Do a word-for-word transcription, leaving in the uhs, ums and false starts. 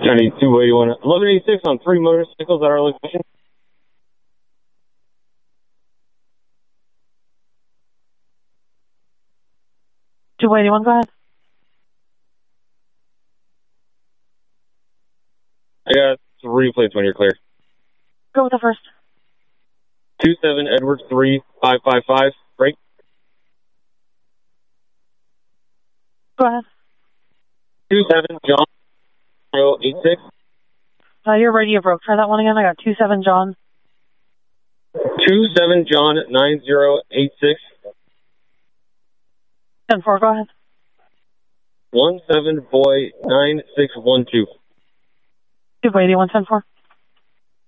County two eighty-one, eleven eighty-six on three motorcycles at our location. two eighty-one, go ahead. I got three plates when you're clear. Go with the first. two seven Edwards three five five five, break. Go ahead. two seven John zero eight six. Uh, your radio broke. Try that one again. I got two seven John. two seven John nine zero eight six. ten four, go ahead. one seven Boy nine six one two. two eighty-one, ten four.